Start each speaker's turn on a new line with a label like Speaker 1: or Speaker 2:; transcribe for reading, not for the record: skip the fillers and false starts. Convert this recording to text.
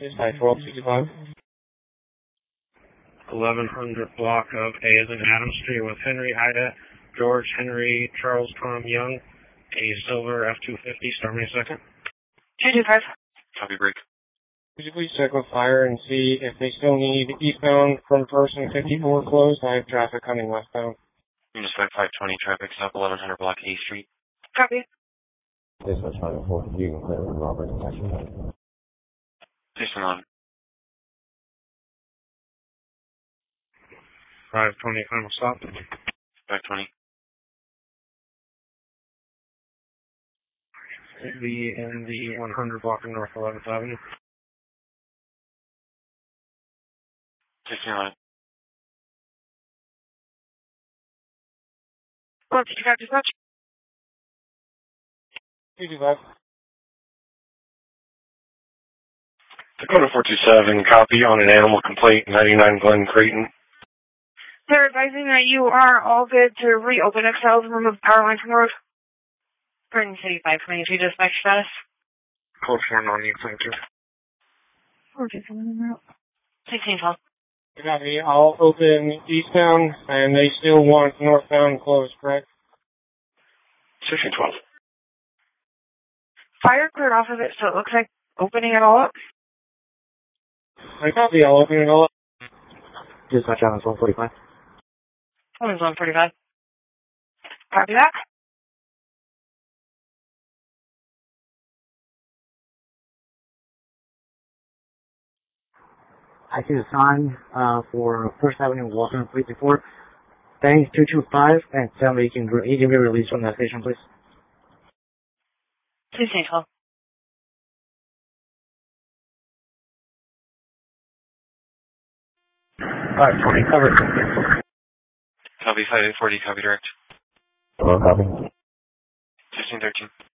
Speaker 1: Dispatch 1265.
Speaker 2: 1100 block of A as in Adam Street with Henry Ida, George Henry, Charles Tom Young, a silver F-250, start me a second.
Speaker 3: 225.
Speaker 4: Copy, break.
Speaker 1: Could you please check with fire and see if they still need eastbound from First and 54 closed? I have traffic coming westbound.
Speaker 4: Dispatch 520, traffic stop 1100 block A Street.
Speaker 3: Copy.
Speaker 5: Dispatch 504, you can clear with Robert detection.
Speaker 4: Station on.
Speaker 2: 520, final stop.
Speaker 4: Back 20.
Speaker 2: Be in the 100 block of North 11th Avenue.
Speaker 4: Station on.
Speaker 3: 155 dispatch.
Speaker 1: 225.
Speaker 2: Dakota 427, copy on an animal complaint, 99 Glen Creighton.
Speaker 3: They're advising that you are all good to reopen Excel and remove power line from the road. Garden City 522 dispatch status.
Speaker 2: Code 490, thank you.
Speaker 3: 1612.
Speaker 1: Copy. I'll open eastbound, and they still want northbound closed, correct?
Speaker 2: 1612.
Speaker 3: Fire cleared off of it, so it looks like opening it all up.
Speaker 1: I copy. I'll open it all up.
Speaker 5: Dispatch on 145.
Speaker 3: Women's 145. Copy that.
Speaker 5: I see the sign for First Avenue, Walker 334. Bank 225, and tell me he can be released from that station, please.
Speaker 3: 1612.
Speaker 5: Alright, 20, cover it.
Speaker 4: Copy 5840, copy direct.
Speaker 5: Hello, copy.
Speaker 4: 1613.